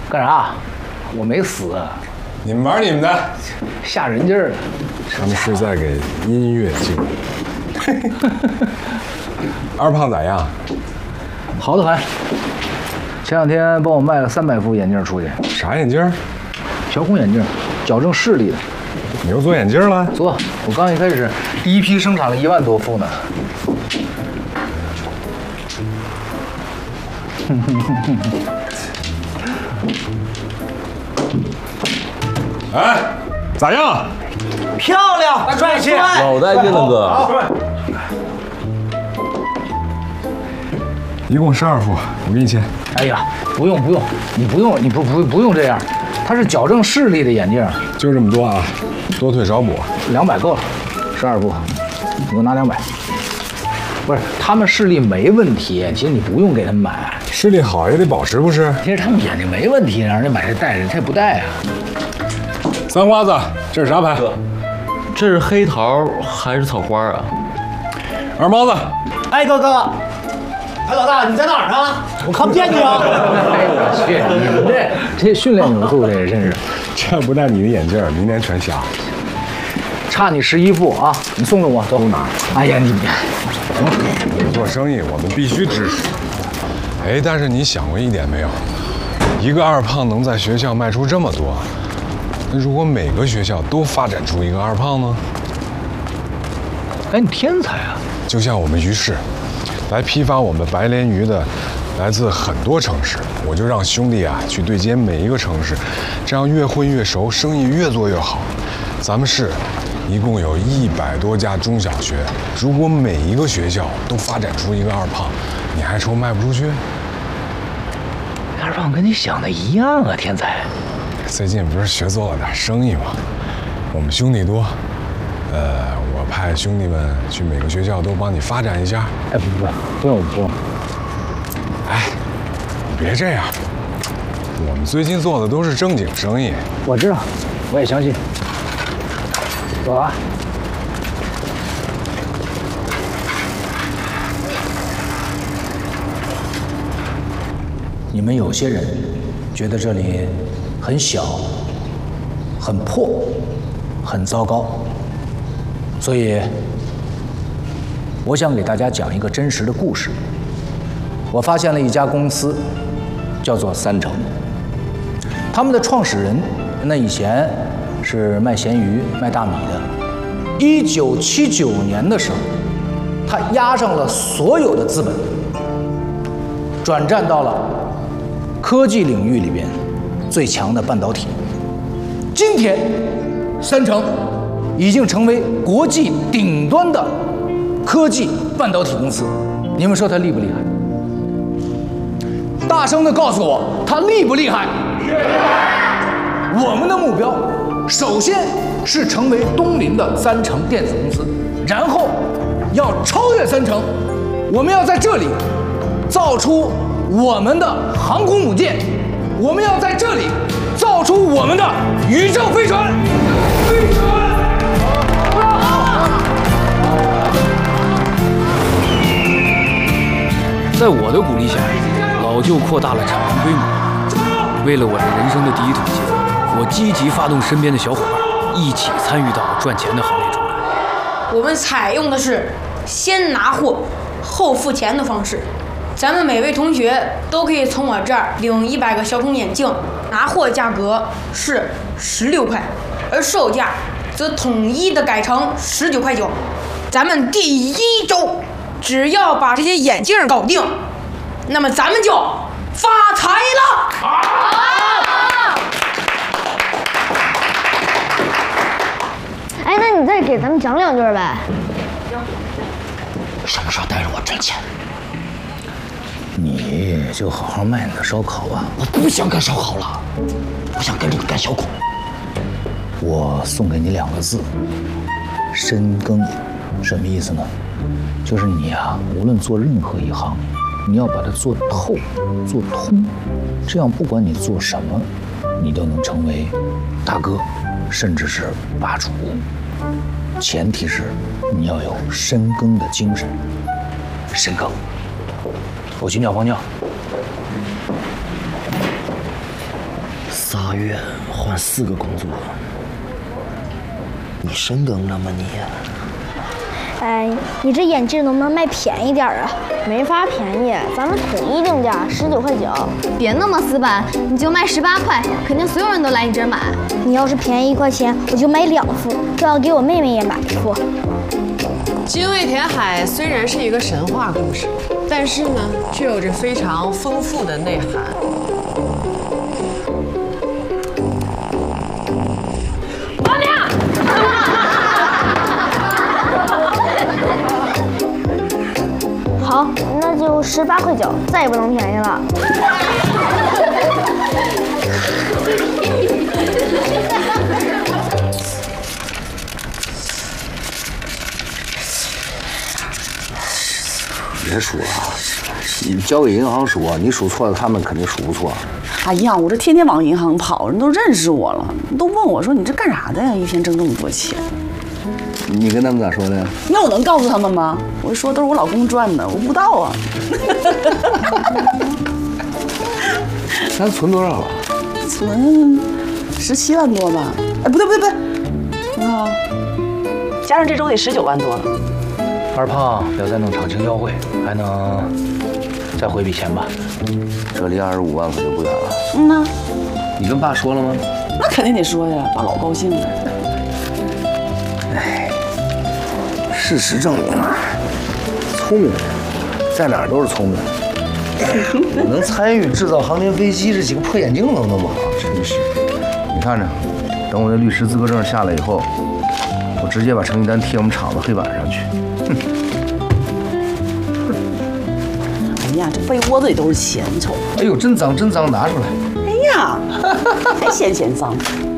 干啥？我没死， 你们玩你们的， 吓人劲儿。 他们是在给音乐敬礼。二胖咋样？ 好的很。前2天帮我卖了300副眼镜出去。 啥眼镜？ 调控眼镜，矫正视力的。 你又做眼镜了？ 做，我刚一开始第一批生产了1万多副呢。 哎，咋样？ 漂亮，帅气， 老带劲了哥。 一共12副，我给你签。 哎呀，不用，你不用这样，它是矫正视力的眼镜， 就这么多啊，多退少补。 200够了，12副，你给我拿200。不是，他们视力没问题，其实你不用给他们买。 视力好也得保持不是？ 其实他们眼睛没问题，让人买这戴着，他也不戴啊。 三瓜子，这是啥牌？ 这是黑桃还是草花啊？ 二毛子， 哎，哥哥，哎，老大，你在哪儿呢？我看不见你啊！ 哎呦我去，你们这训练有素，这也真是。 这不戴你的眼镜，明年全瞎。 差你11副啊！你送送我，都拿。哎呀，你做生意我们必须支持。哎，但是你想过一点没有？一个二胖能在学校卖出这么多，那如果每个学校都发展出一个二胖呢？ 哎，你天才啊！ 就像我们于氏，来批发我们白鲢鱼的，来自很多城市，我就让兄弟啊去对接每一个城市，这样越混越熟，生意越做越好。咱们市一共有100多家中小学，如果每一个学校都发展出一个二胖，你还愁卖不出去？ 二胖跟你想的一样啊，天才。 最近不是学做了点生意吗？我们兄弟多，我派兄弟们去每个学校都帮你发展一下。 哎，不用。 哎，你别这样，我们最近做的都是正经生意。 我知道，我也相信。走啊！你们有些人觉得这里很小、很破、很糟糕，所以我想给大家讲一个真实的故事。我发现了一家公司，叫做3成。他们的创始人，那以前是卖咸鱼、卖大米的。1979年的时候，他押上了所有的资本，转战到了科技领域里边最强的半导体。今天，3成已经成为国际顶端的科技半导体公司。你们说他厉不厉害？大声地告诉我，他厉不厉害？我们的目标，首先是成为东林的3成电子公司，然后要超越3成。我们要在这里造出我们的航空母舰，我们要在这里造出我们的宇宙飞船。 在我的鼓励下，老舅扩大了产能规模。为了我这人生的第一桶金，我积极发动身边的小伙伴，一起参与到赚钱的行列中来。 我们采用的是先拿货后付钱的方式。咱们每位同学都可以从我这儿领100个小孔眼镜，拿货价格是16块，而售价则统一的改成19块9。咱们第1周只要把这些眼镜搞定，那么咱们就发财了！ 哎，那你再给咱们讲2句呗。 什么时候带着我挣钱？你就好好卖你的烧烤吧。我不想干烧烤了，我想跟着你干小孔。我送给你2个字：深耕。什么意思呢？就是你啊，无论做任何一行，你要把它做透、做通，这样不管你做什么，你都能成为大哥，甚至是霸主。前提是你要有深耕的精神。深耕。我去尿泡尿。 8月换4个工作，你深耕了吗你呀？ 哎，你这眼镜能不能卖便宜点啊？ 没法便宜，咱们统一定价19.9块。别那么死板，你就卖18块，肯定所有人都来你这儿买。 你要是便宜1块钱，我就买2副，这样给我妹妹也买1副。 精卫填海虽然是一个神话故事，但是呢，却有着非常丰富的内涵。 王亮， 好，那就18.9块，再也不能便宜了。 别数了，你交给银行数，你数错了，他们肯定数不错。 哎呀，我这天天往银行跑，人都认识我了，都问我说你这干啥的呀？一天挣这么多钱。 你跟他们咋说的？ 那我能告诉他们吗？我说都是我老公赚的，我不知道啊。 咱存多少了？ 存17万多吧？哎，不对，你看啊，加上这周得19万多了。 二胖要再弄场青交会，还能再回笔钱吧？ 这离25万可就不远了。 嗯呐。 你跟爸说了吗？ 那肯定得说呀，爸老高兴了。 哎，事实证明啊，聪明人在哪儿都是聪明人。能参与制造航天飞机，这几个破眼镜能弄不好，真是。你看着，等我那律师资格证下来以后，我直接把成绩单贴我们厂子黑板上去。 哎呀，这被窝子里都是钱，你瞅。 哎呦，真脏，拿出来。 哎呀，还嫌脏。